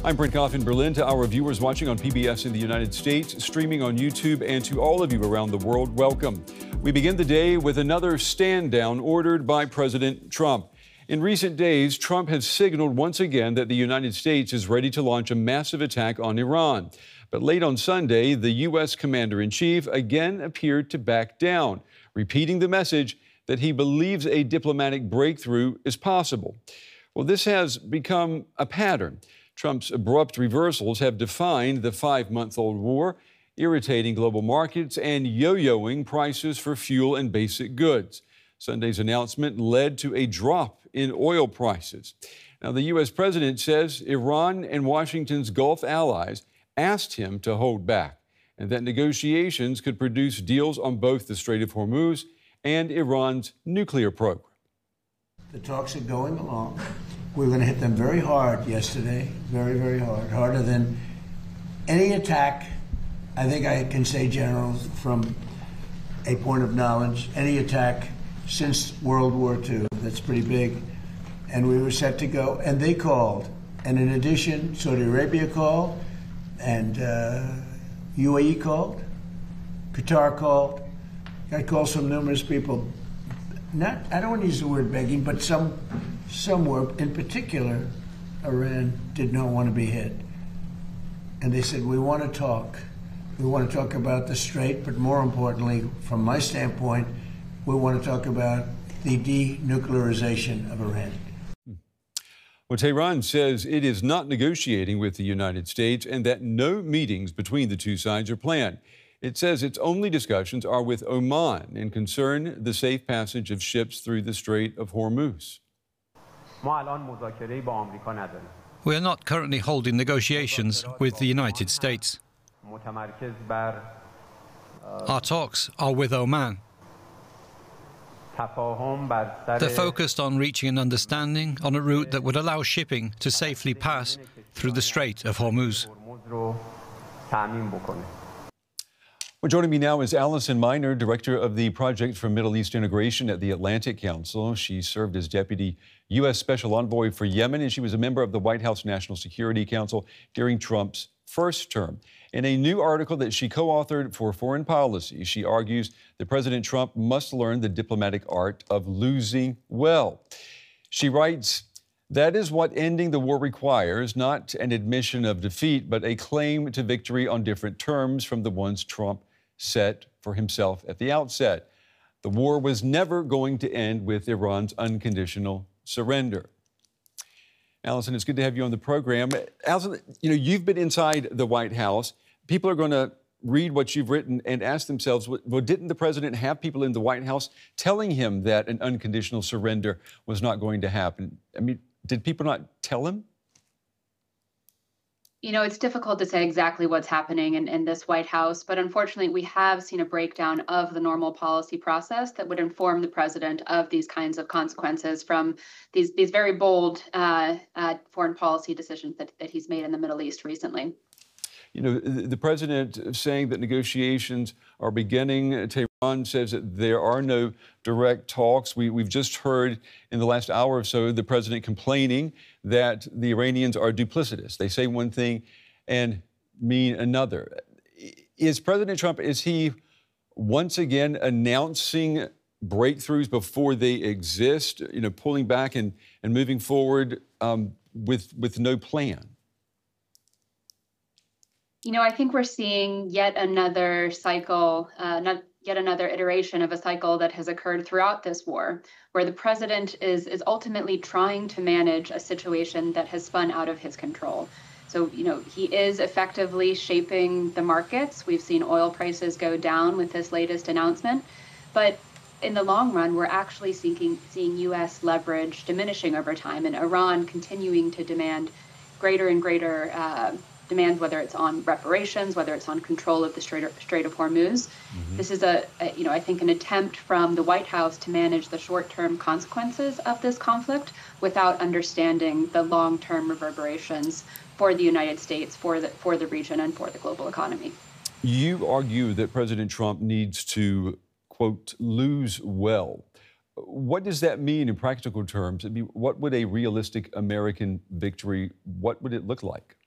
I'm Brent Goff in Berlin. To our viewers watching on PBS in the United States, streaming on YouTube, and to all of you around the world, welcome. We begin the day with another stand down ordered by President Trump. In recent days, Trump has signaled once again that the United States is ready to launch a massive attack on Iran. But late on Sunday, the U.S. Commander-in-Chief again appeared to back down, repeating the message that he believes a diplomatic breakthrough is possible. Well, this has become a pattern. Trump's abrupt reversals have defined the 5-month-old war, irritating global markets and yo-yoing prices for fuel and basic goods. Sunday's announcement led to a drop in oil prices. Now, the U.S. president says Iran and Washington's Gulf allies asked him to hold back, and that negotiations could produce deals on both the Strait of Hormuz and Iran's nuclear program. The talks are going along. We were going to hit them very hard yesterday, very, very hard, harder than any attack. I think I can say, General, from a point of knowledge, any attack since World War II. That's pretty big. And we were set to go, and they called. And in addition, Saudi Arabia called, and UAE called, Qatar called. Got calls from numerous people. I don't want to use the word begging, but some were, in particular, Iran did not want to be hit. And they said, we want to talk. We want to talk about the Strait, but more importantly, from my standpoint, we want to talk about the denuclearization of Iran. Well, Tehran says it is not negotiating with the United States and that no meetings between the two sides are planned. It says its only discussions are with Oman and concern the safe passage of ships through the Strait of Hormuz. We are not currently holding negotiations with the United States. Our talks are with Oman. They're focused on reaching an understanding on a route that would allow shipping to safely pass through the Strait of Hormuz. Well, joining me now is Allison Miner, Director of the Project for Middle East Integration at the Atlantic Council. She served as Deputy U.S. Special Envoy for Yemen, and she was a member of the White House National Security Council during Trump's first term. In a new article that she co-authored for Foreign Policy, she argues that President Trump must learn the diplomatic art of losing well. She writes, that is what ending the war requires, not an admission of defeat, but a claim to victory on different terms from the ones Trump set for himself at the outset. The war was never going to end with Iran's unconditional surrender. Allison, it's good to have you on the program. Allison, you've been inside the White House. People are going to read what you've written and ask themselves, well, didn't the president have people in the White House telling him that an unconditional surrender was not going to happen? I mean, did people not tell him? It's difficult to say exactly what's happening in this White House, but unfortunately, we have seen a breakdown of the normal policy process that would inform the president of these kinds of consequences from these very bold foreign policy decisions that he's made in the Middle East recently. The president saying that negotiations are beginning. Tehran says that there are no direct talks. We've just heard in the last hour or so the president complaining that the Iranians are duplicitous. They say one thing and mean another. Is President Trump, is he once again announcing breakthroughs before they exist, pulling back and moving forward with no plan? I think we're seeing yet another cycle, yet another iteration of a cycle that has occurred throughout this war, where the president is ultimately trying to manage a situation that has spun out of his control. So, he is effectively shaping the markets. We've seen oil prices go down with this latest announcement. But in the long run, we're actually seeing U.S. leverage diminishing over time and Iran continuing to demand greater and greater demands, whether it's on reparations, whether it's on control of the Strait of Hormuz. Mm-hmm. This is I think an attempt from the White House to manage the short-term consequences of this conflict without understanding the long-term reverberations for the United States, for the region, and for the global economy. You argue that President Trump needs to, quote, lose well. What does that mean in practical terms? I mean, what would a realistic American victory, what would it look like?